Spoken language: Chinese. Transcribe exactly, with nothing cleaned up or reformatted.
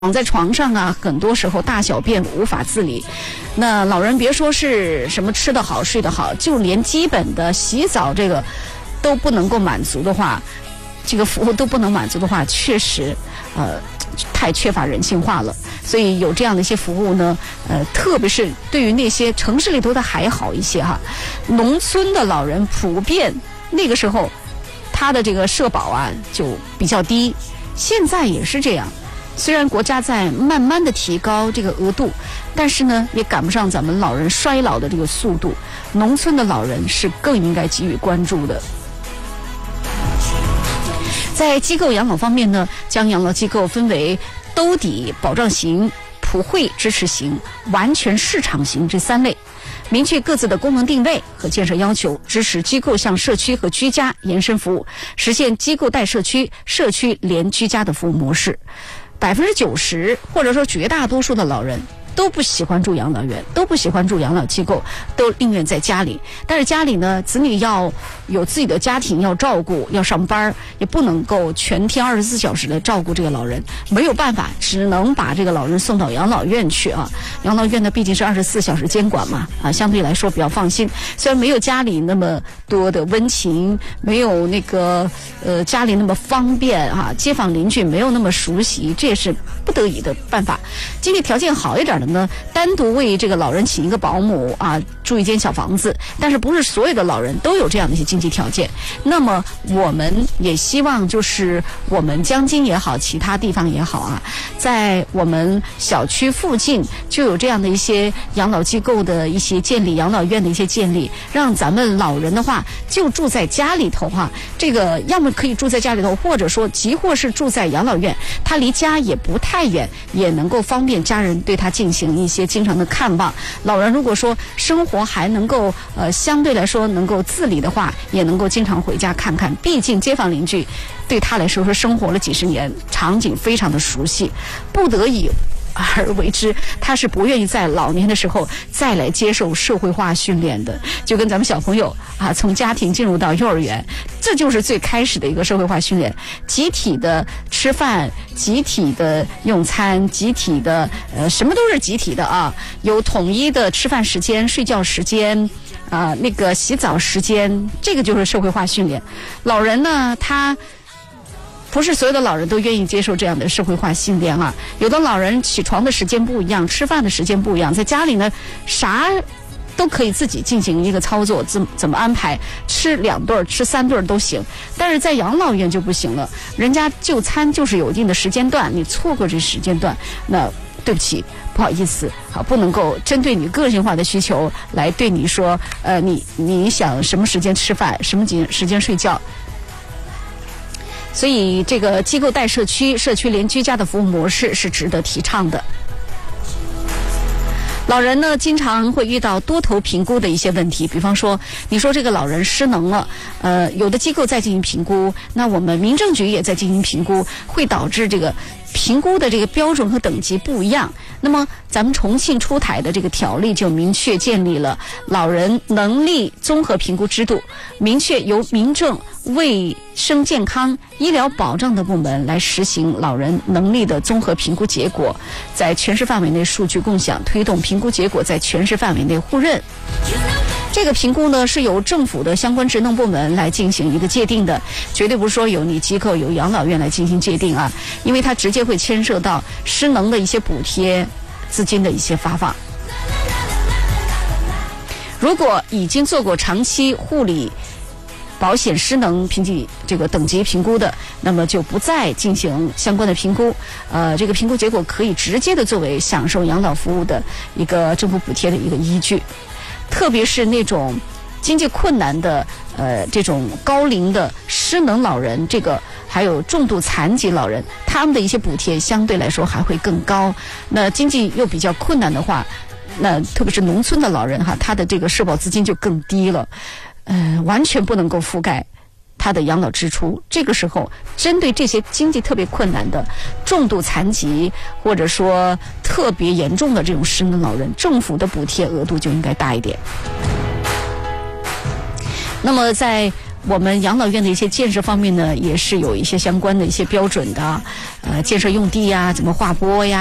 躺在床上啊，很多时候大小便无法自理。那老人别说是什么吃得好睡得好，就连基本的洗澡这个都不能够满足的话，这个服务都不能满足的话，确实呃太缺乏人性化了。所以有这样的一些服务呢，呃，特别是对于那些城市里头的还好一些哈，农村的老人普遍那个时候他的这个社保啊就比较低，现在也是这样。虽然国家在慢慢的提高这个额度，但是呢也赶不上咱们老人衰老的这个速度，农村的老人是更应该给予关注的。在机构养老方面呢，将养老机构分为兜底保障型、普惠支持型、完全市场型这三类，明确各自的功能定位和建设要求，支持机构向社区和居家延伸服务，实现机构带社区、社区连居家的服务模式。百分之九十或者说绝大多数的老人都不喜欢住养老院，都不喜欢住养老机构，都宁愿在家里。但是家里呢，子女要有自己的家庭要照顾，要上班，也不能够全天二十四小时的照顾这个老人，没有办法，只能把这个老人送到养老院去啊。养老院呢毕竟是二十四小时监管嘛，啊，相对来说比较放心。虽然没有家里那么多的温情，没有那个呃家里那么方便啊，街坊邻居没有那么熟悉，这也是不得已的办法。经济条件好一点的呢，单独为这个老人请一个保姆啊，住一间小房子。但是不是所有的老人都有这样的一些经济条件。那么我们也希望就是我们江津也好，其他地方也好啊，在我们小区附近就有这样的一些养老机构的一些建立，养老院的一些建立，让咱们老人的话就住在家里头哈、啊。这个要么可以住在家里头，或者说即或是住在养老院，他离家也不太远，也能够方便家人对他进行一些经常的看望。老人如果说生活还能够呃相对来说能够自理的话，也能够经常回家看看。毕竟街坊邻居对他来说是生活了几十年，场景非常的熟悉，不得已而为之，他是不愿意在老年的时候再来接受社会化训练的。就跟咱们小朋友啊，从家庭进入到幼儿园，这就是最开始的一个社会化训练，集体的吃饭，集体的用餐，集体的呃什么都是集体的啊，有统一的吃饭时间、睡觉时间啊，那个洗澡时间，这个就是社会化训练。老人呢，他不是所有的老人都愿意接受这样的社会化训练啊。有的老人起床的时间不一样，吃饭的时间不一样，在家里呢啥都可以自己进行一个操作，怎怎么安排，吃两顿吃三顿都行。但是在养老院就不行了，人家就餐就是有一定的时间段，你错过这时间段，那对不起，不好意思，好，不能够针对你个性化的需求来对你说，呃，你你想什么时间吃饭，什么时间睡觉。所以这个机构带社区、社区连居家的服务模式是值得提倡的。老人呢，经常会遇到多头评估的一些问题，比方说，你说这个老人失能了，呃，有的机构在进行评估，那我们民政局也在进行评估，会导致这个评估的这个标准和等级不一样。那么咱们重庆出台的这个条例就明确建立了老人能力综合评估制度，明确由民政、卫生健康、医疗保障的部门来实行老人能力的综合评估结果，在全市范围内数据共享，推动评估结果在全市范围内互认。这个评估呢是由政府的相关职能部门来进行一个界定的，绝对不是说由你机构、由养老院来进行界定啊，因为它直接会牵涉到失能的一些补贴资金的一些发放。如果已经做过长期护理保险失能评级这个等级评估的，那么就不再进行相关的评估。呃，这个评估结果可以直接的作为享受养老服务的一个政府补贴的一个依据。特别是那种经济困难的呃这种高龄的失能老人，这个还有重度残疾老人，他们的一些补贴相对来说还会更高。那经济又比较困难的话，那特别是农村的老人哈，他的这个社保资金就更低了，呃，完全不能够覆盖他的养老支出。这个时候，针对这些经济特别困难的重度残疾或者说特别严重的这种失能老人，政府的补贴额度就应该大一点。那么在我们养老院的一些建设方面呢，也是有一些相关的一些标准的，呃，建设用地呀，怎么划拨呀。